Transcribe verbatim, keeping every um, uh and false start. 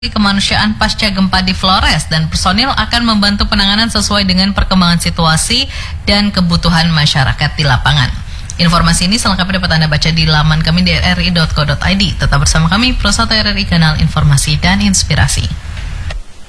Kemanusiaan pasca gempa di Flores dan personil akan membantu penanganan sesuai dengan perkembangan situasi dan kebutuhan masyarakat di lapangan. Informasi ini selengkapnya dapat Anda baca di laman kami di r r i dot co dot i d. Tetap bersama kami, Pro satu R R I, kanal informasi dan inspirasi.